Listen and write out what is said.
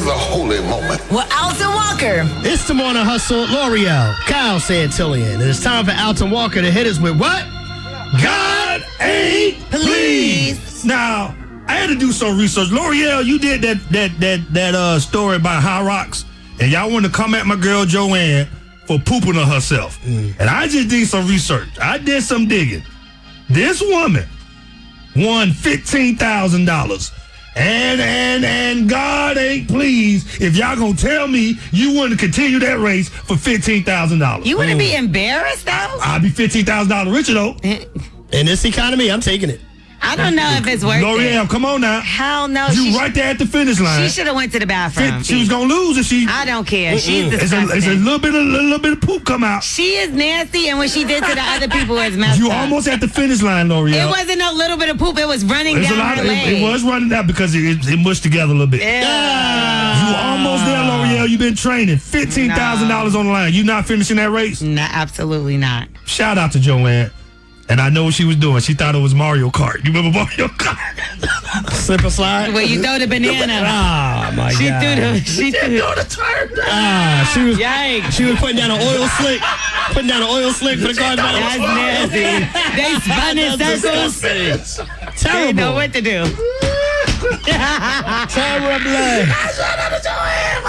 is a holy moment. Well, Alton Walker. It's the Morning Hustle. L'Oreal, Kyle Santillian. And it's time for Alton Walker to hit us with what? God ain't pleased. Now, I had to do some research. L'Oreal, you did that story about High Rocks, and y'all wanted to come at my girl Joanne for pooping on herself. And I just did some research. I did some digging. This woman won $15,000. And God ain't pleased if y'all gonna tell me you want to continue that race for $15,000. You wouldn't be embarrassed, though? I'll be $15,000 richer, though. In this economy, I'm taking it. I don't know if it's worth L'Oreal, it. come on now. Hell no. You right there at the finish line. She should have went to the bathroom. She was gonna lose if she. I don't care. She's It's disgusting. a little bit of poop come out. She is nasty, and what she did to the other people was messed You up. almost at the finish line, L'Oreal. It wasn't a little bit of poop. It was running There's down a lot her of leg. it was running out because it mushed together a little bit. Yeah. You almost there, L'Oreal. You've been training. $15,000 on the line. You not finishing that race? No, absolutely not. Shout out to Joanne. And I know what she was doing. She thought it was Mario Kart. You remember Mario Kart? Slip and slide. Where you throw the banana. Ah, my She God. threw the turn. She was. Yikes. She was putting down an oil slick. Putting down an oil slick for the cars. That's nasty. They spun in circles. They Terrible. didn't know what to do. Terrible.